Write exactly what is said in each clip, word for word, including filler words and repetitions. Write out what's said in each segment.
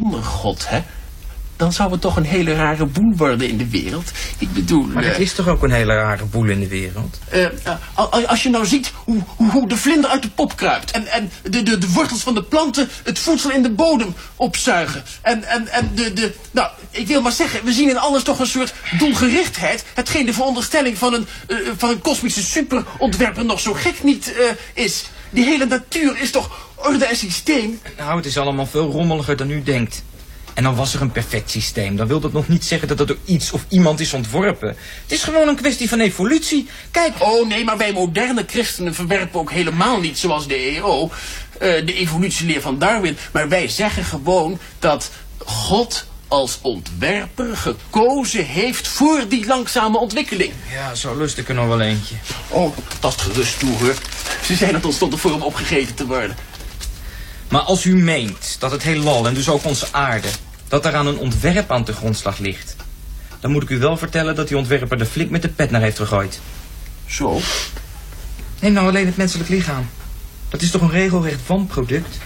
zonder God, hè? Dan zou het toch een hele rare boel worden in de wereld. Ik bedoel... Maar het uh, is toch ook een hele rare boel in de wereld? Uh, uh, als je nou ziet hoe, hoe, hoe de vlinder uit de pop kruipt. En, en de, de, de wortels van de planten het voedsel in de bodem opzuigen. En, en, en de, de... Nou, ik wil maar zeggen, we zien in alles toch een soort doelgerichtheid. Hetgeen de veronderstelling van een, uh, van een kosmische superontwerper nog zo gek niet uh, is. Die hele natuur is toch orde en systeem? Nou, het is allemaal veel rommeliger dan u denkt. En dan was er een perfect systeem. Dan wil dat nog niet zeggen dat het door iets of iemand is ontworpen. Het is gewoon een kwestie van evolutie. Kijk... Oh nee, maar wij moderne christenen verwerpen ook helemaal niet zoals de E O... Uh, de evolutieleer van Darwin. Maar wij zeggen gewoon dat God als ontwerper gekozen heeft voor die langzame ontwikkeling. Ja, zo lust ik er nog wel eentje. Oh, tast gerust toe, hoor. Ze zijn het ons tot voor om opgegeten te worden. Maar als u meent dat het heelal en dus ook onze aarde... dat daaraan een ontwerp aan de grondslag ligt... dan moet ik u wel vertellen dat die ontwerper er flink met de pet naar heeft gegooid. Zo? Neem nou alleen het menselijk lichaam. Dat is toch een regelrecht wanproduct?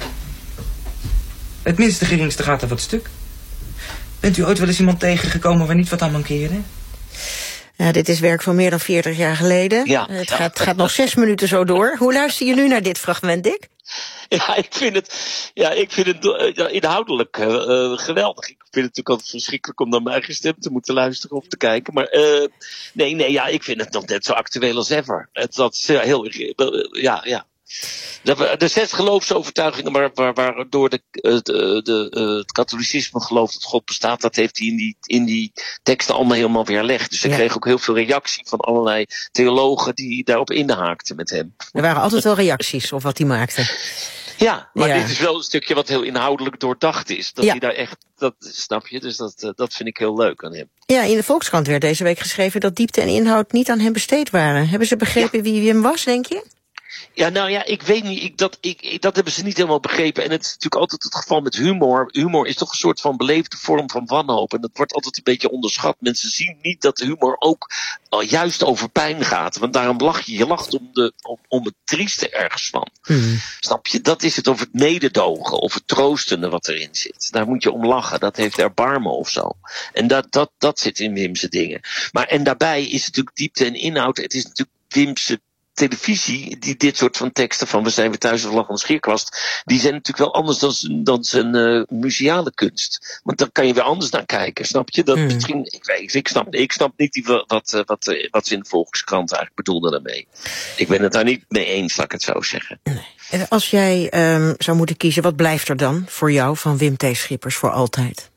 Het minste geringste gaat er wat stuk. Bent u ooit wel eens iemand tegengekomen waar niet wat aan mankeerde? Ja, dit is werk van meer dan veertig jaar geleden. Ja. Het gaat, gaat nog zes minuten zo door. Hoe luister je nu naar dit fragment, Dick? Ja, ik vind het, ja, ik vind het uh, inhoudelijk uh, geweldig. Ik vind het natuurlijk altijd verschrikkelijk om naar mijn eigen stem te moeten luisteren of te kijken. Maar uh, nee, nee, ja, ik vind het nog net zo actueel als ever. Het, dat is uh, heel, uh, ja, ja. De, de zes geloofsovertuigingen waar, waar, waardoor de, de, de, uh, het katholicisme gelooft dat God bestaat, dat heeft hij in die, in die teksten allemaal helemaal weerlegd. Dus ik ja. kreeg ook heel veel reactie van allerlei theologen die daarop inhaakten met hem. Er waren altijd wel reacties op wat hij maakte. Ja, maar ja. dit is wel een stukje wat heel inhoudelijk doordacht is. Dat ja. hij daar echt, dat snap je, dus dat, uh, dat vind ik heel leuk aan hem. Ja, in de Volkskrant werd deze week geschreven dat diepte en inhoud niet aan hem besteed waren. Hebben ze begrepen ja. wie hem was, denk je? Ja, nou ja, ik weet niet, ik, dat, ik, ik, dat hebben ze niet helemaal begrepen. En het is natuurlijk altijd het geval met humor. Humor is toch een soort van beleefde vorm van wanhoop. En dat wordt altijd een beetje onderschat. Mensen zien niet dat humor ook uh, juist over pijn gaat. Want daarom lach je. Je lacht om, de, om, om het trieste ergens van. Mm. Snap je? Dat is het, of het mededogen, of het troostende wat erin zit. Daar moet je om lachen. Dat heeft erbarmen of zo. En dat, dat, dat zit in Wimse dingen. Maar en daarbij is natuurlijk diepte en inhoud. Het is natuurlijk Wimse televisie, die dit soort van teksten van we zijn weer thuis of lag aan de scheerkwast, die zijn natuurlijk wel anders dan, dan zijn uh, museale kunst. Want dan kan je weer anders naar kijken, snap je? Dat mm. misschien, ik, weet, ik, snap, ik snap niet die, wat, wat, wat, wat ze in de Volkskrant eigenlijk bedoelden daarmee. Ik ben het daar niet mee eens, laat ik het zo zeggen. Nee. Als jij um, zou moeten kiezen, wat blijft er dan voor jou van Wim T. Schippers voor altijd?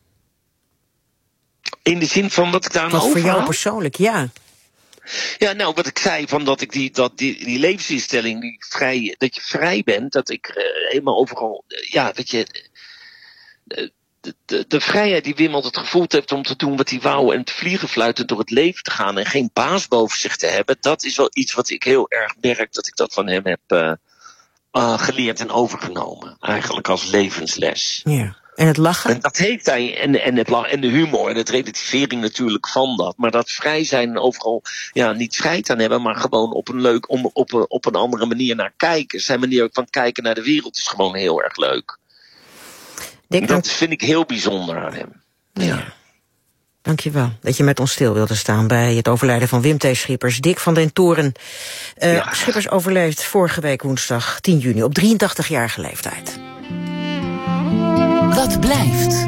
In de zin van wat ik daar aan overhaal? Wat voor jou persoonlijk, ja. Ja, nou, wat ik zei, van dat ik die, dat die, die levensinstelling, die vrij, dat je vrij bent, dat ik uh, helemaal overal, uh, ja, weet je, uh, de, de, de vrijheid die Wim altijd gevoeld heeft om te doen wat hij wou en te vliegen fluitend door het leven te gaan en geen baas boven zich te hebben, dat is wel iets wat ik heel erg merk dat ik dat van hem heb uh, uh, geleerd en overgenomen. Eigenlijk als levensles. Ja. En het lachen? En dat heeft hij, en, en, het, en de humor en het relativering natuurlijk van dat. Maar dat vrij zijn en overal, ja, niet vrij te hebben, maar gewoon op een leuk, om, op, een, op een andere manier naar kijken. Zijn manier van kijken naar de wereld is gewoon heel erg leuk. Denk dat dan... vind ik heel bijzonder aan hem. Ja. ja. Dankjewel dat je met ons stil wilde staan bij het overlijden van Wim T. Schippers. Dick van den Toren. Uh, ja. Schippers overleed vorige week woensdag tien juni op drieëntachtigjarige leeftijd. Wat blijft?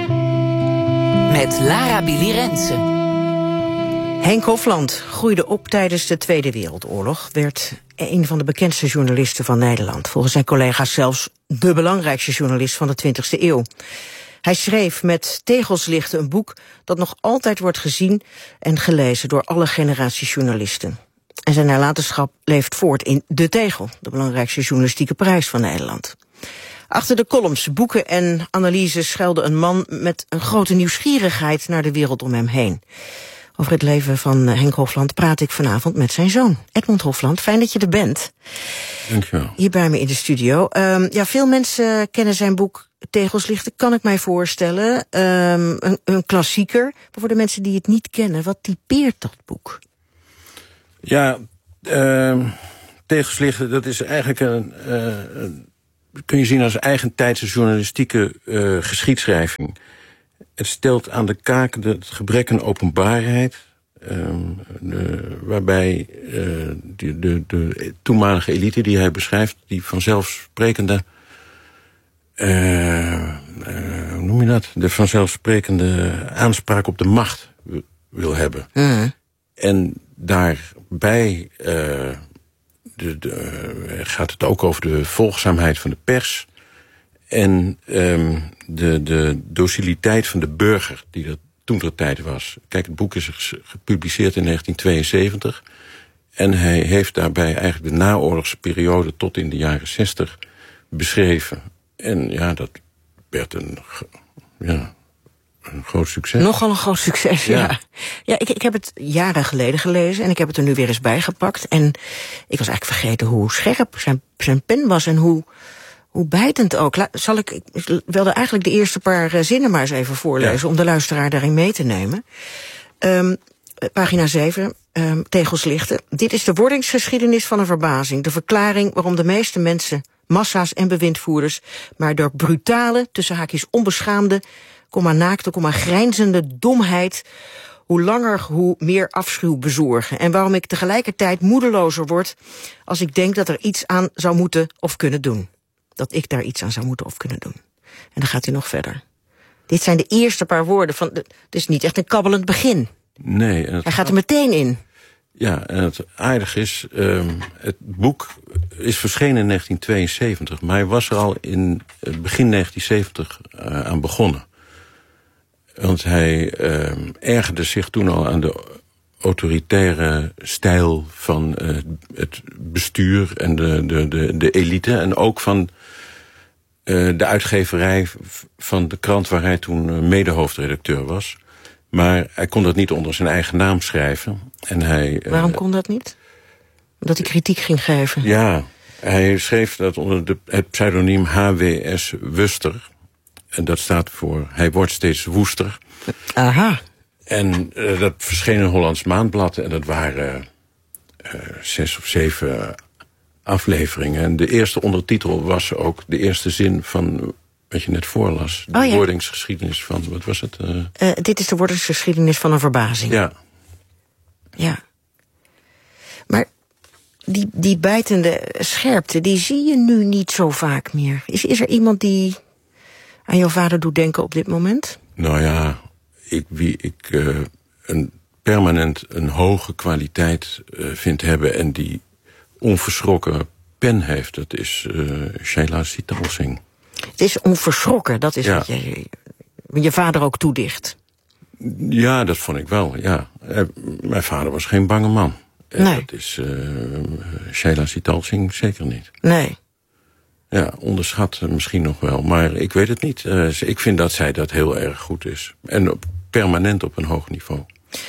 Met Lara Billy Rensen. Henk Hofland groeide op tijdens de Tweede Wereldoorlog. Werd een van de bekendste journalisten van Nederland. Volgens zijn collega's zelfs de belangrijkste journalist van de twintigste eeuw. Hij schreef met Tegelslichten een boek dat nog altijd wordt gezien en gelezen door alle generaties journalisten. En zijn nalatenschap leeft voort in De Tegel, de belangrijkste journalistieke prijs van Nederland. Achter de columns, boeken en analyses schuilde een man met een grote nieuwsgierigheid naar de wereld om hem heen. Over het leven van Henk Hofland praat ik vanavond met zijn zoon, Edmond Hofland. Fijn dat je er bent. Dankjewel. Hier bij me in de studio. Um, ja, veel mensen kennen zijn boek Tegelslichten, kan ik mij voorstellen. Um, een, een klassieker. Maar voor de mensen die het niet kennen, wat typeert dat boek? Ja, uh, Tegelslichten, dat is eigenlijk een... Uh, een kun je zien als eigentijdse journalistieke uh, geschiedschrijving. Het stelt aan de kaak het gebrek aan openbaarheid, um, de, waarbij uh, de, de, de toenmalige elite die hij beschrijft, die vanzelfsprekende, uh, uh, hoe noem je dat? De vanzelfsprekende aanspraak op de macht wil hebben. Mm. En daarbij uh, de, de, gaat het ook over de volgzaamheid van de pers en um, de, de dociliteit van de burger, die dat toen ter tijd was. Kijk, het boek is gepubliceerd in negentien tweeënzeventig en hij heeft daarbij eigenlijk de naoorlogse periode tot in de jaren zestig beschreven. En ja, dat werd een, ja, een groot succes. Nogal een groot succes, ja. Ja, ja ik, ik heb het jaren geleden gelezen en ik heb het er nu weer eens bijgepakt. En ik was eigenlijk vergeten hoe scherp zijn, zijn pen was en hoe, hoe bijtend ook. La, zal ik, ik wilde eigenlijk de eerste paar uh, zinnen maar eens even voorlezen, ja, om de luisteraar daarin mee te nemen. Um, pagina zeven, um, tegels lichten. Dit is de wordingsgeschiedenis van een verbazing. De verklaring waarom de meeste mensen, massa's en bewindvoerders, maar door brutale, tussen haakjes onbeschaamde, kom maar naakte, kom maar grijnzende domheid, hoe langer, hoe meer afschuw bezorgen. En waarom ik tegelijkertijd moedelozer word als ik denk dat er iets aan zou moeten of kunnen doen. Dat ik daar iets aan zou moeten of kunnen doen. En dan gaat hij nog verder. Dit zijn de eerste paar woorden van, het is niet echt een kabbelend begin. Nee. En het hij gaat er meteen in. Ja, en het aardige is, um, het boek is verschenen in negentien tweeënzeventig, maar hij was er al in begin negentien zeventig uh, aan begonnen. Want hij uh, ergerde zich toen al aan de autoritaire stijl van uh, het bestuur en de, de, de, de elite. En ook van uh, de uitgeverij van de krant waar hij toen medehoofdredacteur was. Maar hij kon dat niet onder zijn eigen naam schrijven. En hij, Waarom kon dat niet? Omdat hij kritiek ging geven? Ja, hij schreef dat onder de, het pseudoniem H W S Wuster. En dat staat voor hij wordt steeds woester. Aha. En uh, dat verscheen in een Hollands Maandblad. En dat waren uh, zes of zeven afleveringen. En de eerste ondertitel was ook de eerste zin van wat je net voorlas. De oh, ja. wordingsgeschiedenis van, wat was het? Uh... Uh, dit is de wordingsgeschiedenis van een verbazing. Ja. Ja. Maar die, die bijtende scherpte, die zie je nu niet zo vaak meer. Is, is er iemand die aan jouw vader doet denken op dit moment? Nou ja, ik, wie ik uh, een permanent een hoge kwaliteit uh, vind hebben en die onverschrokken pen heeft, dat is uh, Sheila Sitalsing. Het is onverschrokken, dat is ja. wat je, je vader ook toedicht. Ja, dat vond ik wel, ja. Uh, mijn vader was geen bange man. En nee. Dat is uh, Sheila Sitalsing zeker niet. Nee. Ja, onderschat misschien nog wel, maar ik weet het niet. Uh, ik vind dat zij dat heel erg goed is. En op, permanent op een hoog niveau.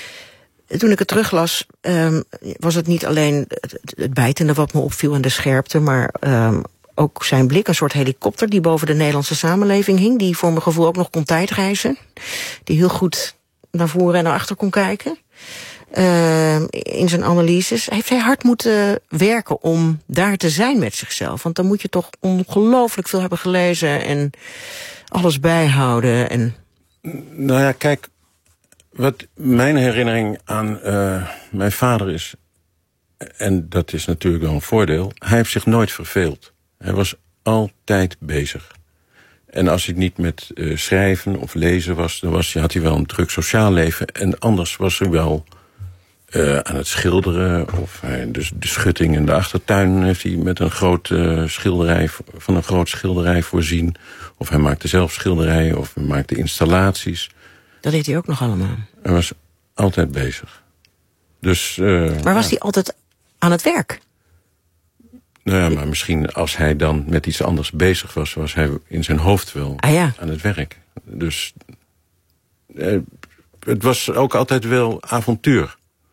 Toen ik het teruglas, um, was het niet alleen het, het bijtende wat me opviel en de scherpte, maar um, ook zijn blik, een soort helikopter die boven de Nederlandse samenleving hing, die voor mijn gevoel ook nog kon tijdreizen, die heel goed naar voren en naar achter kon kijken. Uh, in zijn analyses heeft hij hard moeten werken om daar te zijn met zichzelf. Want dan moet je toch ongelooflijk veel hebben gelezen en alles bijhouden. En... Nou ja, kijk, wat mijn herinnering aan uh, mijn vader is, en dat is natuurlijk wel een voordeel, hij heeft zich nooit verveeld. Hij was altijd bezig. En als hij niet met uh, schrijven of lezen was, dan was, had hij wel een druk sociaal leven. En anders was hij wel uh, aan het schilderen. Of hij, dus de schutting in de achtertuin heeft hij met een groot uh, schilderij, van een groot schilderij voorzien. Of hij maakte zelf schilderijen, of hij maakte installaties. Dat deed hij ook nog allemaal. Hij was altijd bezig. Dus, uh, maar was ja. hij altijd aan het werk? Nou ja, maar misschien als hij dan met iets anders bezig was, was hij in zijn hoofd wel ah, ja. aan het werk. Dus eh, het was ook altijd wel avontuur.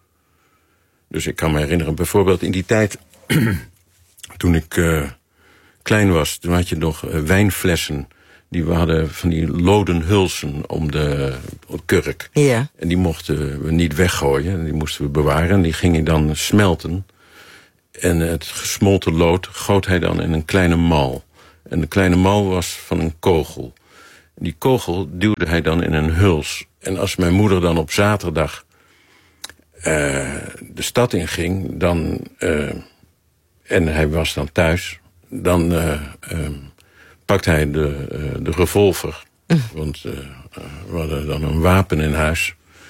Dus ik kan me herinneren, bijvoorbeeld in die tijd, toen ik uh, klein was, toen had je nog uh, wijnflessen. Die we hadden van die loden hulsen om de kurk. Ja. En die mochten we niet weggooien, die moesten we bewaren. En die gingen dan smelten. En het gesmolten lood goot hij dan in een kleine mal. En de kleine mal was van een kogel. Die kogel duwde hij dan in een huls. En als mijn moeder dan op zaterdag uh, de stad inging, dan, uh, en hij was dan thuis, dan uh, uh, pakt hij de, uh, de revolver. Mm. Want uh, we hadden dan een wapen in huis.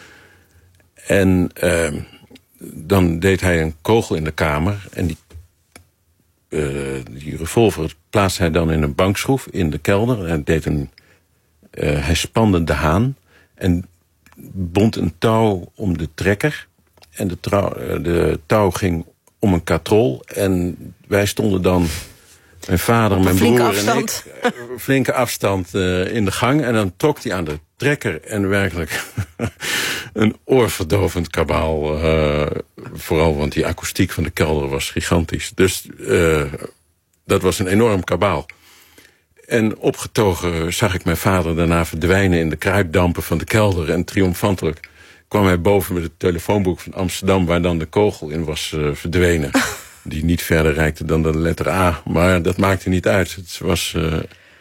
En uh, dan deed hij een kogel in de kamer. En die, uh, die revolver plaatste hij dan in een bankschroef in de kelder. Hij deed een... Uh, hij spande de haan en bond een touw om de trekker. En de, trouw, uh, de touw ging om een katrol. En wij stonden dan, mijn vader, mijn broer afstand. en ik... Uh, flinke afstand uh, in de gang. En dan trok hij aan de trekker. En werkelijk een oorverdovend kabaal. Uh, vooral, want die akoestiek van de kelder was gigantisch. Dus uh, dat was een enorm kabaal. En opgetogen zag ik mijn vader daarna verdwijnen in de kruiddampen van de kelder. En triomfantelijk kwam hij boven met het telefoonboek van Amsterdam, waar dan de kogel in was uh, verdwenen. Die niet verder reikte dan de letter A. Maar dat maakte niet uit. Het was... Uh,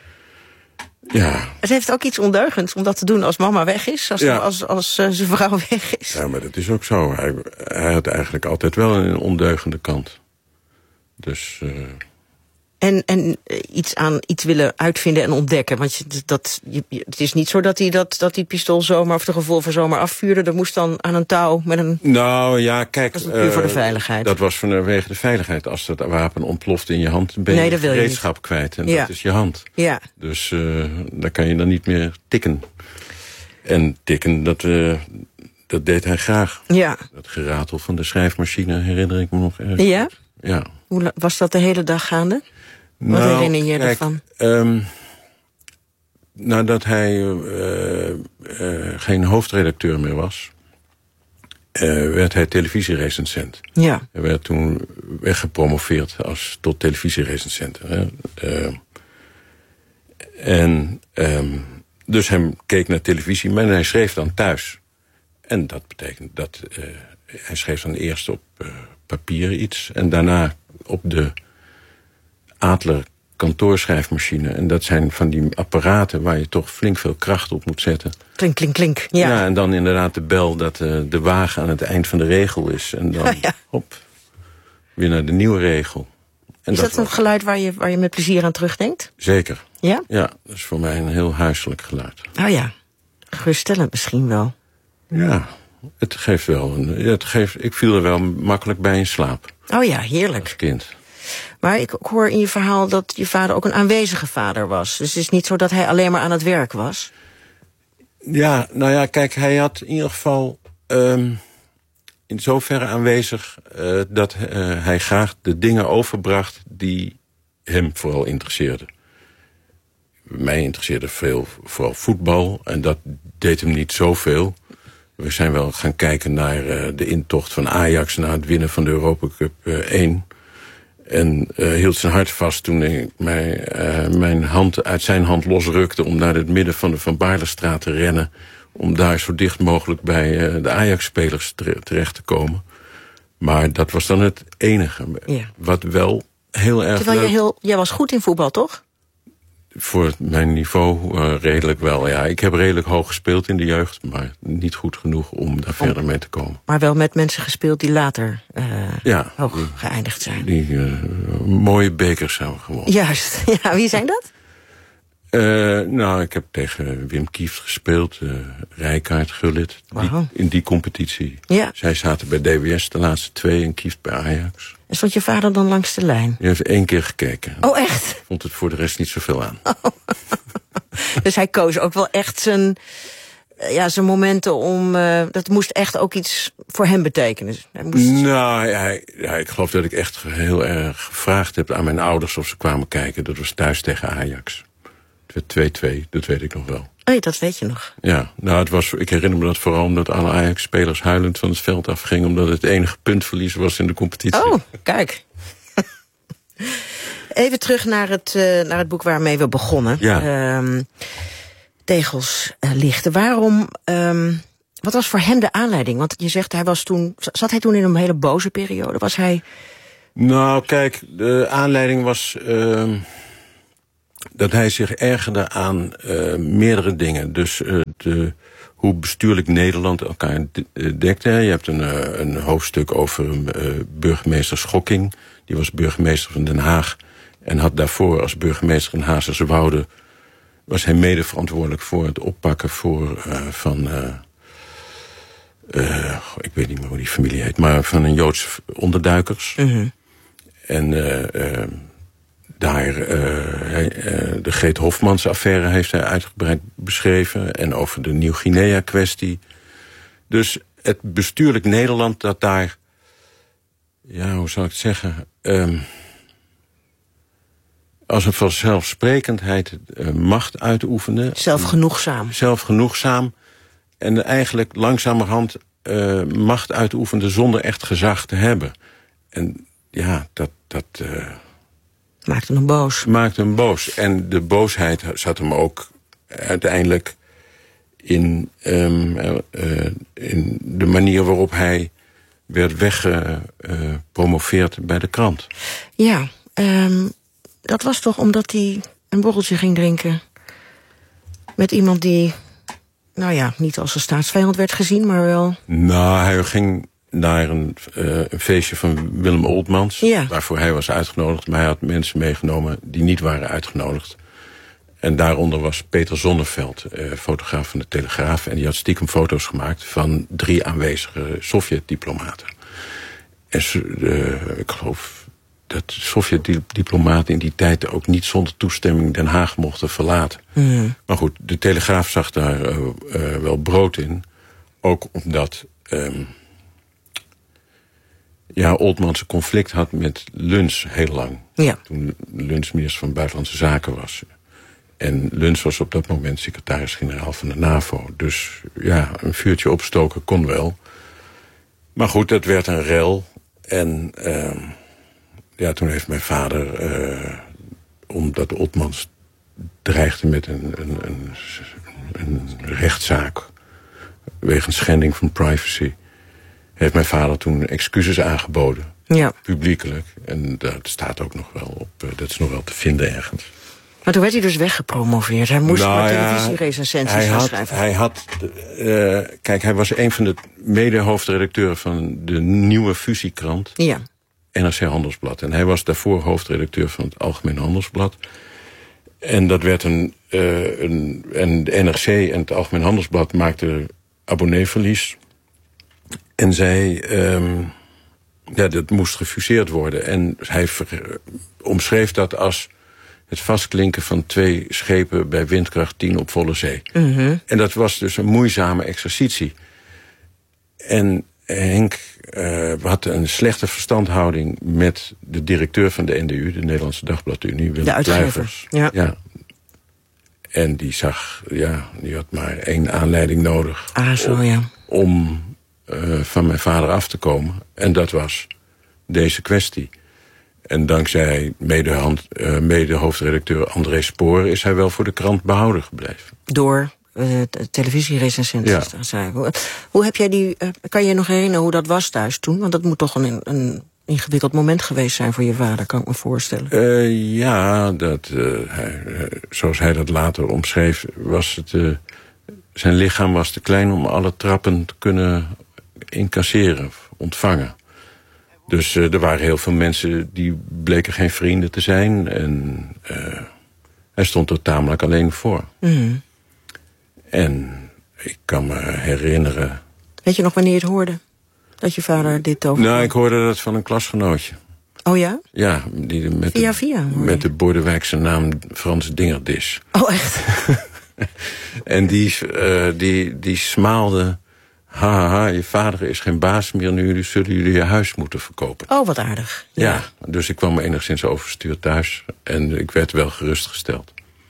ja. Het heeft ook iets ondeugends om dat te doen als mama weg is. Als, ja. als, als uh, zijn vrouw weg is. Ja, maar dat is ook zo. Hij, hij had eigenlijk altijd wel een ondeugende kant. Dus... Uh, En, en iets aan iets willen uitvinden en ontdekken. Want je, dat, je, het is niet zo dat hij dat, dat die pistool zomaar of de revolver zomaar afvuurde. Er moest dan aan een touw met een... Nou ja, kijk... Dat was puur uh, voor de veiligheid. Dat was vanwege de veiligheid. Als dat wapen ontploft in je hand, ben je nee, je gereedschap kwijt. En ja. dat is je hand. Ja. Dus uh, daar kan je dan niet meer tikken. En tikken, dat, uh, dat deed hij graag. Ja. Dat geratel van de schrijfmachine herinner ik me nog erg. Ja? Ja. Hoe was dat de hele dag gaande? Wat nou, herinner je kijk, ervan? Um, nadat hij uh, uh, geen hoofdredacteur meer was... Uh, werd hij televisierecensent. Ja. Hij werd toen weggepromoveerd als, tot televisierecensent. Hè? Uh, en um, dus hij keek naar televisie, maar hij schreef dan thuis. En dat betekent dat... Uh, hij schreef dan eerst op uh, papier iets... en daarna op de Adler kantoorschrijfmachine. En dat zijn van die apparaten waar je toch flink veel kracht op moet zetten. Klink, klink, klink. Ja, ja en dan inderdaad de bel dat uh, de wagen aan het eind van de regel is. En dan, ja, ja. hop, weer naar de nieuwe regel. En is dat, dat een was... geluid waar je, waar je met plezier aan terugdenkt? Zeker. Ja? Ja, dat is voor mij een heel huiselijk geluid. Oh ja, geruststellend misschien wel. Ja, het geeft wel. Een, het geeft, ik viel er wel makkelijk bij in slaap. Oh ja, heerlijk. Als kind. Maar ik hoor in je verhaal dat je vader ook een aanwezige vader was. Dus het is niet zo dat hij alleen maar aan het werk was? Ja, nou ja, kijk, hij had in ieder geval um, in zoverre aanwezig... Uh, dat uh, hij graag de dingen overbracht die hem vooral interesseerden. Mij interesseerde veel, vooral voetbal. En dat deed hem niet zoveel. We zijn wel gaan kijken naar uh, de intocht van Ajax... na het winnen van de Europa Cup uh, één... En uh, hield zijn hart vast toen ik mij, uh, mijn hand uit zijn hand losrukte... om naar het midden van de Van Baarlestraat te rennen... om daar zo dicht mogelijk bij uh, de Ajax-spelers terecht te komen. Maar dat was dan het enige. Ja. Wat wel heel erg Terwijl leuk... je heel, jij was goed in voetbal, toch? Voor mijn niveau uh, redelijk wel, ja. Ik heb redelijk hoog gespeeld in de jeugd... maar niet goed genoeg om daar om, verder mee te komen. Maar wel met mensen gespeeld die later uh, ja, hoog die, geëindigd zijn. Die uh, mooie bekers hebben gewonnen. Juist. Ja, wie zijn dat? Uh, nou, ik heb tegen Wim Kieft gespeeld. Uh, Rijkaard, Gullit. Die, in die competitie. Ja. Zij zaten bij D W S de laatste twee en Kieft bij Ajax. En stond je vader dan langs de lijn? Die heeft één keer gekeken. Oh, echt? Vond het voor de rest niet zoveel aan. Oh. Dus hij koos ook wel echt zijn, ja, zijn momenten om... Uh, dat moest echt ook iets voor hem betekenen. Hij moest... Nou, ja, ja, ik geloof dat ik echt heel erg gevraagd heb aan mijn ouders... of ze kwamen kijken. Dat was thuis tegen Ajax. Het werd twee-twee, dat weet ik nog wel. Oh, dat weet je nog. Ja, nou, het was, ik herinner me dat vooral omdat alle Ajax-spelers huilend van het veld afgingen... omdat het enige puntverlies was in de competitie. Oh, kijk. Even terug naar het, uh, naar het boek waarmee we begonnen. Ja. Um, Tegels uh, lichten. Waarom... Um, wat was voor hem de aanleiding? Want je zegt, hij was toen... Zat hij toen in een hele boze periode? Was hij... Nou, kijk, de aanleiding was... Uh, dat hij zich ergerde aan uh, meerdere dingen. Dus uh, de, hoe bestuurlijk Nederland elkaar de, dekte. Je hebt een, uh, een hoofdstuk over uh, burgemeester Schokking. Die was burgemeester van Den Haag. En had daarvoor als burgemeester in Hazerswoude... was hij mede verantwoordelijk voor het oppakken voor, uh, van... Uh, uh, ik weet niet meer hoe die familie heet... maar van een Joods onderduikers. Mm-hmm. En uh, uh, daar uh, hij, uh, de Greet Hofmans affaire heeft hij uitgebreid beschreven. En over de Nieuw-Guinea-kwestie. Dus het bestuurlijk Nederland dat daar... Ja, hoe zou ik het zeggen... Um, als een vanzelfsprekendheid uh, macht uitoefende. Zelfgenoegzaam. Zelfgenoegzaam. En eigenlijk langzamerhand uh, macht uitoefende zonder echt gezag te hebben. En ja, dat... dat uh, maakte hem boos. Maakte hem boos. En de boosheid zat hem ook uiteindelijk in, um, uh, in de manier waarop hij werd weggepromoveerd uh, bij de krant. Ja, um, dat was toch omdat hij een borreltje ging drinken met iemand die, nou ja, niet als een staatsvijand werd gezien, maar wel... Nou, hij ging naar een, uh, een feestje van Willem Oltmans, ja. waarvoor hij was uitgenodigd. Maar hij had mensen meegenomen die niet waren uitgenodigd. En daaronder was Peter Zonneveld, uh, fotograaf van de Telegraaf. En die had stiekem foto's gemaakt van drie aanwezige Sovjet-diplomaten. En uh, ik geloof dat Sovjet-diplomaten in die tijd ook niet zonder toestemming Den Haag mochten verlaten. Mm. Maar goed, de Telegraaf zag daar uh, uh, wel brood in. Ook omdat um, ja, Oltmans een conflict had met Luns heel lang. Ja. Toen Luns minister van Buitenlandse Zaken was. En Luns was op dat moment secretaris-generaal van de NAVO. Dus ja, een vuurtje opstoken kon wel. Maar goed, dat werd een rel. En uh, ja, toen heeft mijn vader, uh, omdat Oltmans dreigde met een, een, een, een rechtszaak wegens schending van privacy, heeft mijn vader toen excuses aangeboden. Ja. Publiekelijk. En dat staat ook nog wel op, uh, dat is nog wel te vinden ergens. Maar toen werd hij dus weggepromoveerd. Hij moest nou, maar ja, televisierecensies hij gaan had, schrijven. Hij had, uh, kijk, hij was een van de mede-hoofdredacteuren van de nieuwe fusiekrant. Ja. N R C Handelsblad. En hij was daarvoor hoofdredacteur van het Algemeen Handelsblad. En dat werd een, uh, een en de N R C en het Algemeen Handelsblad maakten abonneeverlies. En zij, um, ja, dat moest gefuseerd worden. En hij ver, omschreef dat als het vastklinken van twee schepen bij windkracht tien op volle zee. Mm-hmm. En dat was dus een moeizame exercitie. En Henk uh, had een slechte verstandhouding met de directeur van de N D U, de Nederlandse Dagbladunie, Willem de uitgever. Kluivers. Ja. Ja. En die zag, ja, die had maar één aanleiding nodig. Ah, zo, om, ja. Om uh, van mijn vader af te komen. En dat was deze kwestie. En dankzij mede-hand, uh, mede-hoofdredacteur André Spoor is hij wel voor de krant behouden gebleven. Door uh, televisierecensies. Ja. Zei. Hoe, hoe heb jij die, uh, kan je je nog herinneren hoe dat was thuis toen? Want dat moet toch een, een ingewikkeld moment geweest zijn voor je vader, kan ik me voorstellen. Uh, ja, dat, uh, hij, uh, zoals hij dat later omschreef, was het, uh, zijn lichaam was te klein om alle trappen te kunnen incasseren, ontvangen. Dus uh, er waren heel veel mensen die bleken geen vrienden te zijn. En uh, hij stond er tamelijk alleen voor. Mm. En ik kan me herinneren... Weet je nog wanneer je het hoorde? Dat je vader dit over... Nou, ik hoorde dat van een klasgenootje. Oh ja? Ja, die met, via, de, via, met de Bordewijkse naam Frans Dingerdis. Oh, echt? En die, uh, die, die smaalde... Haha, ha, je vader is geen baas meer nu, dus zullen jullie je huis moeten verkopen. Oh, wat aardig. Ja, ja, dus ik kwam enigszins overstuurd thuis. En ik werd wel gerustgesteld.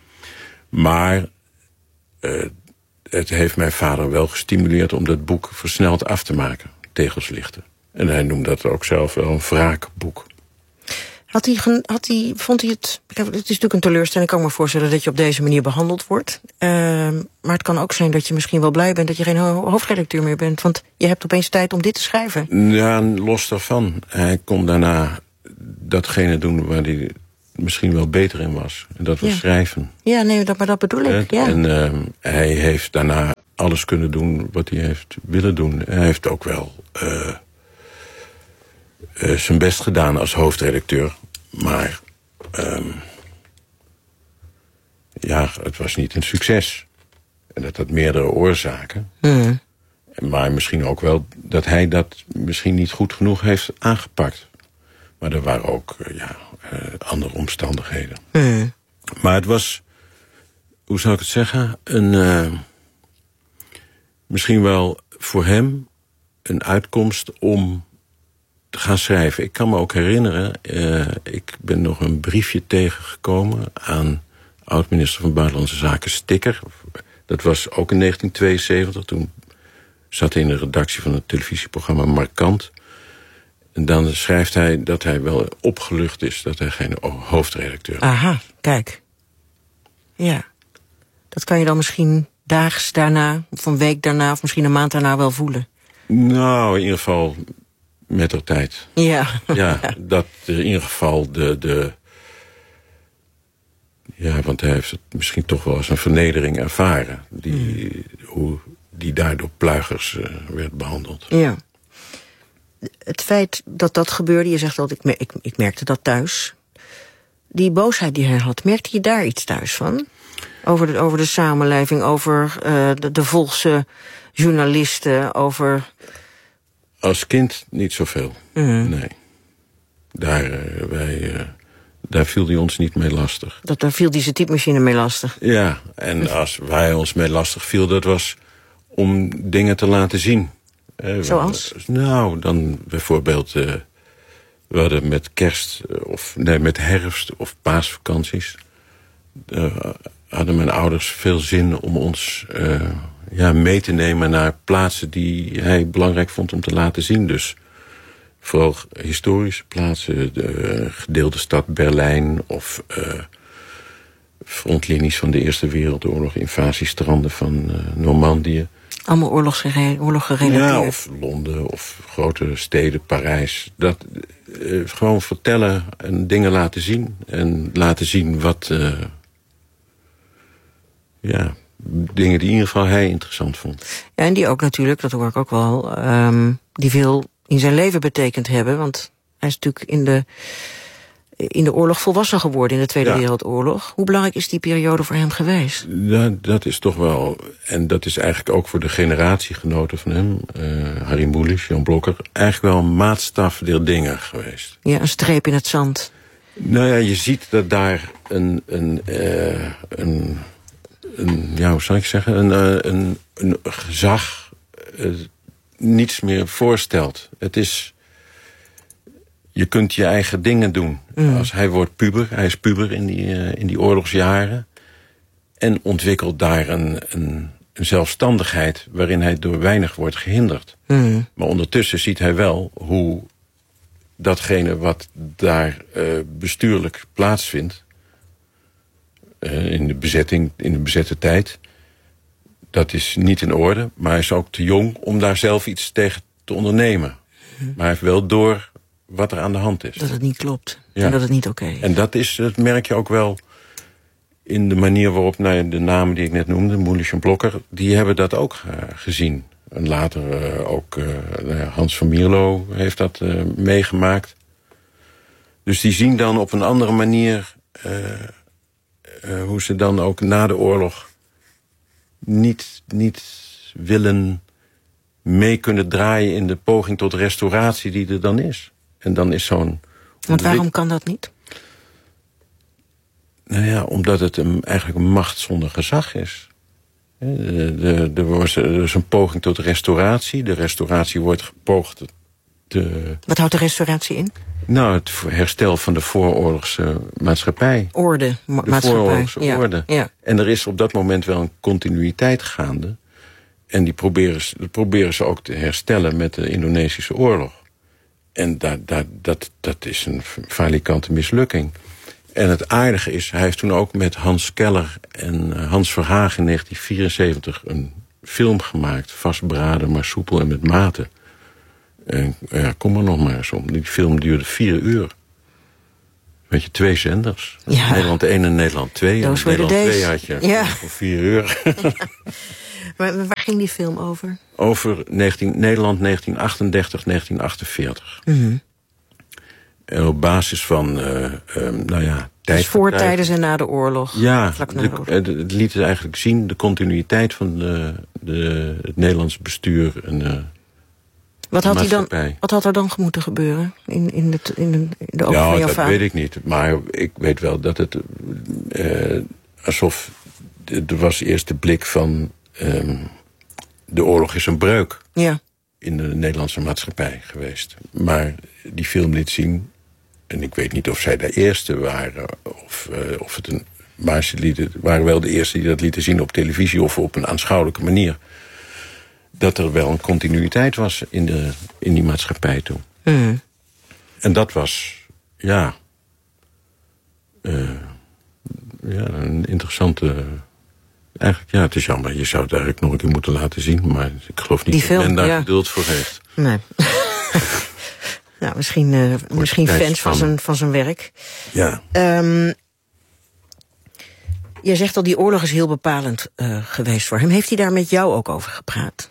Maar uh, het heeft mijn vader wel gestimuleerd om dat boek versneld af te maken. Tegelslichten. En hij noemde dat ook zelf wel een wraakboek. Had hij, had hij, vond hij het... Het is natuurlijk een teleurstelling. Ik kan me voorstellen dat je op deze manier behandeld wordt. Uh, maar het kan ook zijn dat je misschien wel blij bent dat je geen ho- hoofdredacteur meer bent. Want je hebt opeens tijd om dit te schrijven. Ja, los daarvan. Hij kon daarna datgene doen waar hij misschien wel beter in was. En dat was Ja. schrijven. Ja, nee, dat, maar dat bedoel ik. Ja. En uh, hij heeft daarna alles kunnen doen wat hij heeft willen doen. Hij heeft ook wel uh, uh, zijn best gedaan als hoofdredacteur. Maar um, ja, het was niet een succes. En dat had meerdere oorzaken. Mm. Maar misschien ook wel dat hij dat misschien niet goed genoeg heeft aangepakt. Maar er waren ook uh, ja, uh, andere omstandigheden. Mm. Maar het was, hoe zou ik het zeggen, een, uh, misschien wel voor hem een uitkomst om te gaan schrijven. Ik kan me ook herinneren, uh, ik ben nog een briefje tegengekomen aan oud-minister van Buitenlandse Zaken Stikker. Dat was ook in negentien tweeënzeventig, toen zat hij in de redactie van het televisieprogramma Markant. En dan schrijft hij dat hij wel opgelucht is dat hij geen hoofdredacteur is. Aha, kijk. Ja. Dat kan je dan misschien daags daarna, of een week daarna, of misschien een maand daarna wel voelen. Nou, in ieder geval met de tijd. Ja. Ja, dat in ieder geval de, de... Ja, want hij heeft het misschien toch wel als een vernedering ervaren. Die, hmm. Hoe die daar door pluigers uh, werd behandeld. Ja. Het feit dat dat gebeurde, je zegt altijd, ik, ik, ik merkte dat thuis. Die boosheid die hij had, merkte je daar iets thuis van? Over de, over de samenleving, over uh, de, de volkse journalisten, over... Als kind niet zoveel, mm. nee. Daar, uh, wij, uh, daar viel hij ons niet mee lastig. Dat, daar viel die zijn typemachine mee lastig? Ja, en als wij ons mee lastig viel, dat was om dingen te laten zien. Uh, Zoals? We, nou, dan bijvoorbeeld... Uh, we hadden met kerst, of nee, met herfst of paasvakanties... Uh, hadden mijn ouders veel zin om ons uh, ja, mee te nemen naar plaatsen die hij belangrijk vond om te laten zien. Dus vooral historische plaatsen, de uh, gedeelde stad Berlijn of uh, frontlinies van de Eerste Wereldoorlog, invasiestranden van uh, Normandië. Allemaal oorlogsgere- oorlog gerelateerd. Ja, of Londen of grote steden, Parijs. Dat, uh, gewoon vertellen en dingen laten zien. En laten zien wat... Uh, Ja, dingen die in ieder geval hij interessant vond. Ja, en die ook natuurlijk, dat hoor ik ook wel, um, die veel in zijn leven betekend hebben. Want hij is natuurlijk in de, in de oorlog volwassen geworden, in de Tweede ja. Wereldoorlog. Hoe belangrijk is die periode voor hem geweest? Ja, dat is toch wel, en dat is eigenlijk ook voor de generatiegenoten van hem, uh, Harry Mulisch, Jan Blokker, eigenlijk wel een maatstaf der dingen geweest. Ja, een streep in het zand. Nou ja, je ziet dat daar een... een, uh, een Een, ja, hoe zou ik zeggen, een, een, een gezag uh, niets meer voorstelt. Het is, je kunt je eigen dingen doen. Mm. Als hij wordt puber, hij is puber in die, uh, in die oorlogsjaren... en ontwikkelt daar een, een, een zelfstandigheid waarin hij door weinig wordt gehinderd. Mm. Maar ondertussen ziet hij wel hoe datgene wat daar uh, bestuurlijk plaatsvindt... Uh, in de bezetting, in de bezette tijd. Dat is niet in orde, maar hij is ook te jong om daar zelf iets tegen te ondernemen. Mm. Maar hij heeft wel door wat er aan de hand is. Dat het niet klopt. Ja. En dat het niet oké is. En dat, is, dat merk je ook wel in de manier waarop, nou, de namen die ik net noemde, Mulisch en Blokker, die hebben dat ook uh, gezien. En later uh, ook uh, nou ja, Hans van Mierlo heeft dat uh, meegemaakt. Dus die zien dan op een andere manier... Uh, Uh, hoe ze dan ook na de oorlog niet, niet willen mee kunnen draaien in de poging tot restauratie die er dan is. En dan is zo'n... Want waarom kan dat niet? Nou ja, omdat het een, eigenlijk een macht zonder gezag is. Er was dus een poging tot restauratie. De restauratie wordt gepoogd te... Wat houdt de restauratie in? Nou, het herstel van de vooroorlogse maatschappij. Orde, ma- de maatschappij. vooroorlogse ja. orde. Ja. En er is op dat moment wel een continuïteit gaande. En die proberen, dat proberen ze ook te herstellen met de Indonesische oorlog. En dat, dat, dat, dat is een falikante mislukking. En het aardige is, hij heeft toen ook met Hans Keller en Hans Verhagen in negentien vierenzeventig een film gemaakt. Vastberaden, maar soepel en met mate. En ja, kom er nog maar eens om. Die film duurde vier uur. had je twee zenders. Ja. Nederland één en Nederland twee. En Those were the Nederland days. twee had je Ja. voor vier uur. Maar waar ging die film over? Over negentien, Nederland negentien achtendertig, negentien achtenveertig. Mm-hmm. En op basis van, uh, um, nou ja... Dus voor, tijdens en na de oorlog. Ja, vlak na de, de oorlog. het liet het eigenlijk zien, de continuïteit van de, de, het Nederlandse bestuur en uh, Wat had, hij dan, maatschappij. wat had er dan moeten gebeuren in, in, de, in, de, in de ogen Ja, van jouw dat vader? weet ik niet. Maar ik weet wel dat het... Uh, alsof... Er was eerst de blik van... Um, de oorlog is een breuk. Ja. In de Nederlandse maatschappij geweest. Maar die film liet zien... En ik weet niet of zij de eerste waren... Of, uh, of het een... Maar ze lieten, waren wel de eerste die dat lieten zien op televisie... of op een aanschouwelijke manier. Dat er wel een continuïteit was in, de, in die maatschappij toen. Mm. En dat was, ja... Uh, ja, een interessante... Eigenlijk, ja, het is jammer. Je zou het eigenlijk nog een keer moeten laten zien. Maar ik geloof niet Die dat film, men daar ja. geduld voor heeft. Nee. Nou, misschien, uh, misschien fans van van. zijn, van zijn werk. Ja. Um, je zegt al, die oorlog is heel bepalend uh, geweest voor hem. Heeft hij daar met jou ook over gepraat?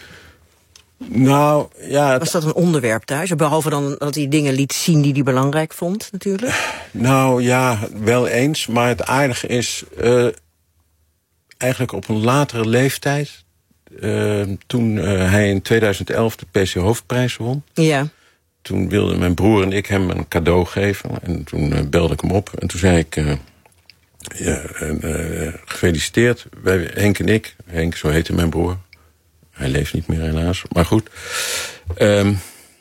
Nou, ja... Het... Was dat een onderwerp thuis? Behalve dan dat hij dingen liet zien die hij belangrijk vond, natuurlijk? Nou ja, wel eens. Maar het aardige is... Uh, eigenlijk op een latere leeftijd... Uh, toen uh, hij in tweeduizend elf de P C Hoofdprijs won... Ja. Toen wilden mijn broer en ik hem een cadeau geven. En toen uh, belde ik hem op. En toen zei ik... Uh, ja, uh, gefeliciteerd. Wij, Henk en ik. Henk, zo heette mijn broer. Hij leeft niet meer helaas. Maar goed. Um, uh,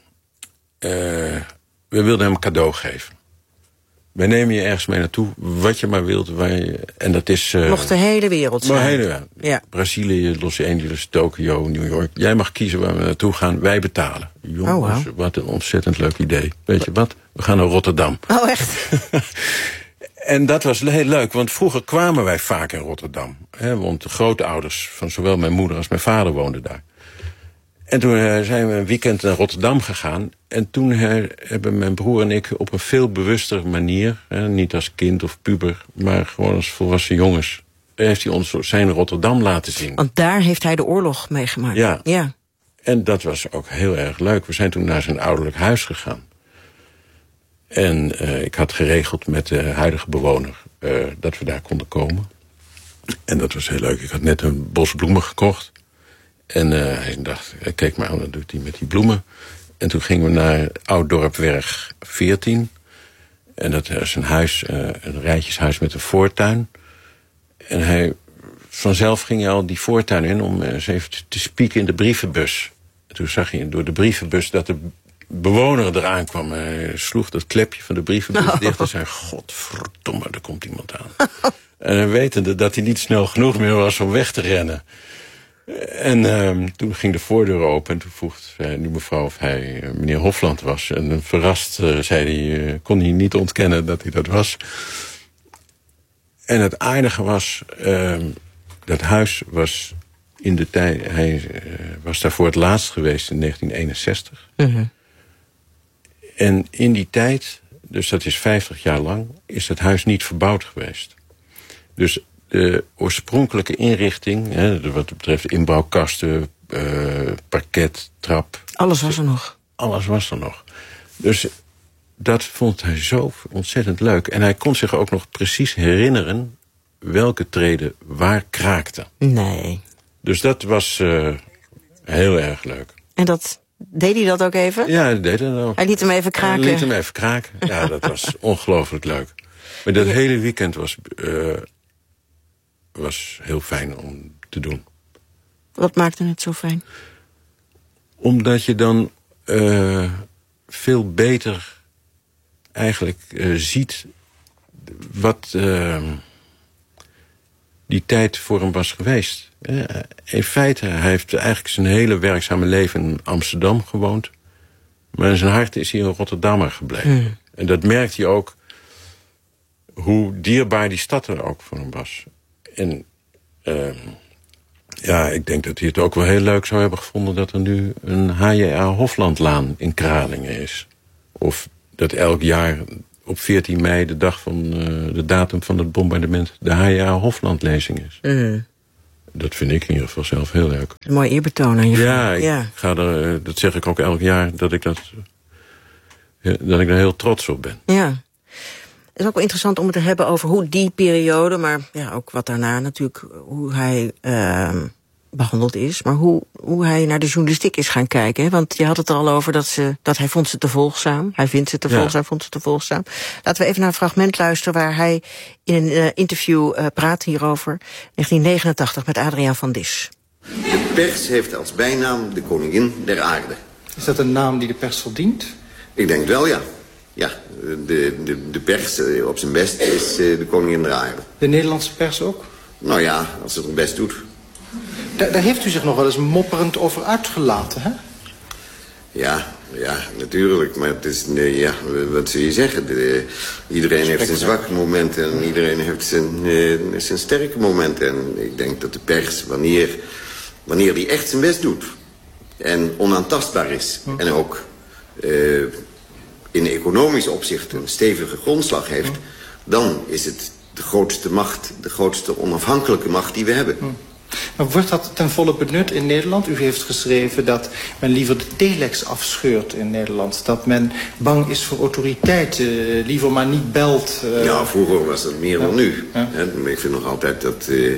we wilden hem een cadeau geven. Wij nemen je ergens mee naartoe. Wat je maar wilt. Waar je, en dat is... Uh, Mocht de hele wereld zijn. De hele wereld. Ja. Brazilië, Los Angeles, Tokio, New York. Jij mag kiezen waar we naartoe gaan. Wij betalen. Jongens, oh, wow. Wat een ontzettend leuk idee. Weet je wat? We gaan naar Rotterdam. Oh, echt? En dat was heel leuk, want vroeger kwamen wij vaak in Rotterdam. Hè, want de grootouders van zowel mijn moeder als mijn vader woonden daar. En toen uh, zijn we een weekend naar Rotterdam gegaan. En toen uh, hebben mijn broer en ik op een veel bewuster manier... Hè, niet als kind of puber, maar gewoon als volwassen jongens... heeft hij ons zijn Rotterdam laten zien. Want daar heeft hij de oorlog meegemaakt. Ja. ja. En dat was ook heel erg leuk. We zijn toen naar zijn ouderlijk huis gegaan. En uh, ik had geregeld met de huidige bewoner uh, dat we daar konden komen. En dat was heel leuk. Ik had net een bos bloemen gekocht. En uh, hij dacht, kijk maar aan, wat doet hij met die bloemen. En toen gingen we naar Ouddorpweg veertien. En dat is een huis, uh, een rijtjeshuis met een voortuin. En hij, vanzelf ging hij al die voortuin in om uh, eens even te spieken in de brievenbus. En toen zag hij door de brievenbus dat de bewoner eraan kwam. Hij sloeg dat klepje van de brievenbus oh. dicht en zei, godverdomme, er komt iemand aan. En wetende dat hij niet snel genoeg meer was om weg te rennen. En uh, toen ging de voordeur open en toen vroeg uh, die mevrouw of hij uh, meneer Hofland was. En uh, verrast uh, zei hij, uh, kon hij niet ontkennen dat hij dat was. En het aardige was, uh, dat huis was in de tijd, hij uh, was daar voor het laatst geweest in negentien eenenzestig. Mm-hmm. En in die tijd, dus dat is vijftig jaar lang, is het huis niet verbouwd geweest. Dus de oorspronkelijke inrichting, hè, wat betreft inbouwkasten, uh, parket, trap. Alles was er nog. Alles was er nog. Dus dat vond hij zo ontzettend leuk. En hij kon zich ook nog precies herinneren welke treden waar kraakten. Nee. Dus dat was uh, heel erg leuk. En dat, deed hij dat ook even? Ja, hij deed het ook. Hij liet hem even kraken? Hij liet hem even kraken. Ja, dat was ongelooflijk leuk. Maar dat ja. hele weekend was... Uh, was heel fijn om te doen. Wat maakte het zo fijn? Omdat je dan uh, veel beter eigenlijk uh, ziet wat uh, die tijd voor hem was geweest. Uh, in feite, hij heeft eigenlijk zijn hele werkzame leven in Amsterdam gewoond. Maar in zijn hart is hij een Rotterdammer gebleven. Mm. En dat merkt hij ook hoe dierbaar die stad er ook voor hem was. En uh, ja, ik denk dat hij het ook wel heel leuk zou hebben gevonden dat er nu een H J A Hoflandlaan in Kralingen is. Of dat elk jaar op veertien mei, de dag van uh, de datum van het bombardement, de H J A Hofland-lezing is. Mm. Dat vind ik in ieder geval zelf heel leuk. Een mooi eerbetoon aan je Ja, ik ja. ga er, uh, dat zeg ik ook elk jaar, dat ik, dat, uh, dat ik daar heel trots op ben. Ja. Het is ook wel interessant om het te hebben over hoe die periode, maar ja, ook wat daarna natuurlijk, hoe hij uh, behandeld is, maar hoe, hoe hij naar de journalistiek is gaan kijken. Hè? Want je had het er al over dat, ze, dat hij vond ze te volgzaam. Hij vindt ze te volgzaam, ja. vond ze te volgzaam. Laten we even naar een fragment luisteren waar hij in een uh, interview uh, praat hierover. negentien negenentachtig met Adriaan van Dis. De pers heeft als bijnaam de koningin der aarde. Is dat een naam die de pers verdient? Ik denk wel, ja. Ja, de, de, de pers uh, op zijn best is uh, de koningin der aarde. De Nederlandse pers ook? Nou ja, als het het best doet. Da daar heeft u zich nog wel eens mopperend over uitgelaten, hè? Ja, ja, natuurlijk. Maar het is, nee, ja, wat zul je zeggen? De, iedereen heeft zijn zwakke momenten en iedereen heeft zijn, uh, zijn sterke momenten. En ik denk dat de pers, wanneer, wanneer die echt zijn best doet en onaantastbaar is, hm. en ook uh, in economisch opzicht een stevige grondslag heeft, hm. dan is het de grootste macht, de grootste onafhankelijke macht die we hebben. Hm. Maar wordt dat ten volle benut in Nederland? U heeft geschreven dat men liever de telex afscheurt in Nederland. Dat men bang is voor autoriteit, uh, liever maar niet belt. Uh... Ja, vroeger was dat meer ja. dan nu. Ja. En ik vind nog altijd dat, uh,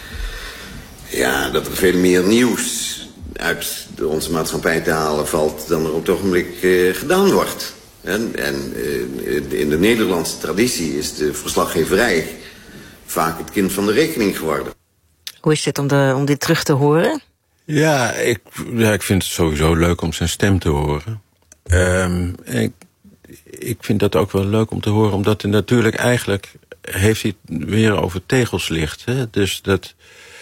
ja, dat er veel meer nieuws uit onze maatschappij te halen valt dan er op het ogenblik uh, gedaan wordt. En, en uh, in de Nederlandse traditie is de verslaggeverij vaak het kind van de rekening geworden. Hoe is het om, de, om dit terug te horen? Ja ik, ja, ik vind het sowieso leuk om zijn stem te horen. Um, ik, ik vind dat ook wel leuk om te horen, omdat hij natuurlijk eigenlijk heeft hij het weer over tegels ligt. Hè? Dus dat,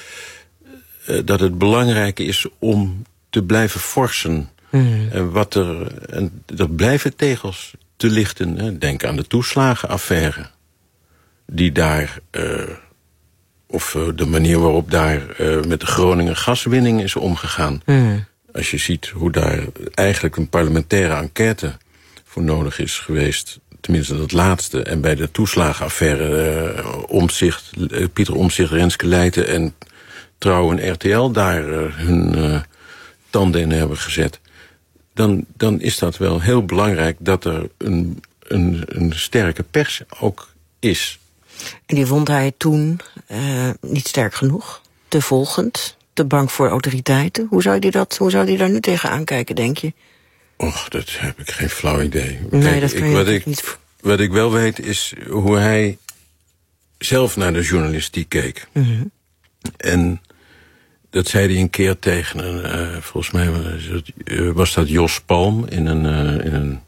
uh, dat het belangrijk is om te blijven forsen. Mm. En wat er, en dat blijven tegels te lichten. Hè? Denk aan de toeslagenaffaire. Die daar... Uh, Of uh, de manier waarop daar uh, met de Groninger gaswinning is omgegaan. Mm. Als je ziet hoe daar eigenlijk een parlementaire enquête voor nodig is geweest. Tenminste dat laatste. En bij de toeslagenaffaire uh, Omtzigt, uh, Pieter Omtzigt, Renske Leijten en Trouw en R T L daar uh, hun uh, tanden in hebben gezet. Dan, dan is dat wel heel belangrijk dat er een, een, een sterke pers ook is. En die vond hij toen uh, niet sterk genoeg, te volgend, te bang voor autoriteiten. Hoe zou die dat, hoe zou die daar nu tegenaan kijken, denk je? Och, dat heb ik geen flauw idee. Nee, Kijk, dat kan ik, je wat, ik, niet... wat ik wel weet is hoe hij zelf naar de journalistiek keek. Mm-hmm. En dat zei hij een keer tegen een, uh, volgens mij was, het, uh, was dat Jos Palm in een, uh, in een,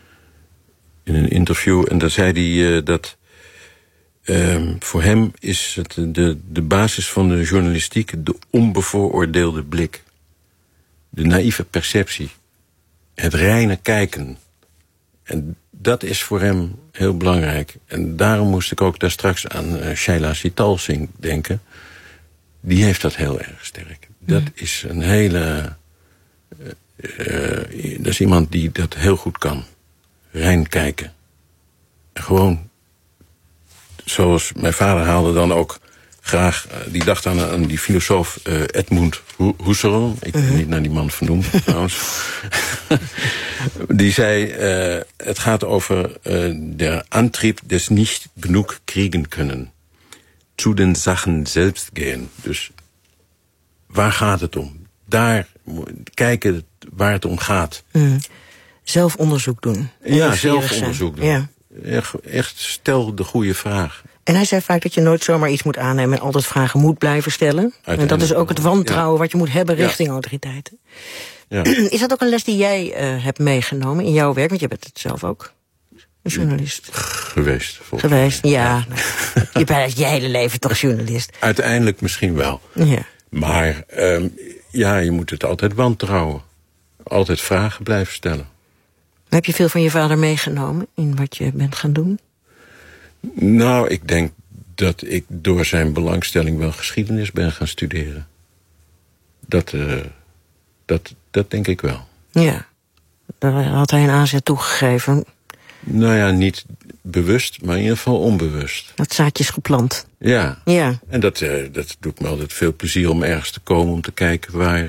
in een interview. En daar zei hij uh, dat... Um, voor hem is het de, de basis van de journalistiek de onbevooroordeelde blik. De naïeve perceptie. Het reine kijken. En dat is voor hem heel belangrijk. En daarom moest ik ook daar straks aan uh, Shaila Sitalsing denken. Die heeft dat heel erg sterk. Dat mm. is een hele... Uh, uh, dat is iemand die dat heel goed kan. Rein kijken. En gewoon... Zoals mijn vader haalde dan ook graag... Uh, die dacht aan, aan die filosoof uh, Edmund Husserl. Ik ben uh-huh. niet naar die man vernoemd, trouwens. Die zei... Uh, het gaat over uh, der Antrieb des nicht genug kriegen können. Zu den Sachen selbst gehen. Dus waar gaat het om? Daar kijken waar het om gaat. Uh-huh. Zelf onderzoek doen. Ja, zelf onderzoek doen. Ja. Echt, echt stel de goede vraag. En hij zei vaak dat je nooit zomaar iets moet aannemen... en altijd vragen moet blijven stellen. En dat is ook het wantrouwen ja. wat je moet hebben richting ja. autoriteiten. Ja. Is dat ook een les die jij uh, hebt meegenomen in jouw werk? Want je bent het zelf ook, een journalist. Geweest. Geweest, mij. ja. ja. Nou, je bent je hele leven toch journalist? Uiteindelijk misschien wel. Ja. Maar um, ja, je moet het altijd wantrouwen. Altijd vragen blijven stellen. Heb je veel van je vader meegenomen in wat je bent gaan doen? Nou, ik denk dat ik door zijn belangstelling wel geschiedenis ben gaan studeren. Dat, uh, dat, dat denk ik wel. Ja, daar had hij een aanzet toegegeven. Nou ja, niet, bewust, maar in ieder geval onbewust. Dat zaadje is geplant. Ja, Ja. en dat, uh, dat doet me altijd veel plezier om ergens te komen... om te kijken waar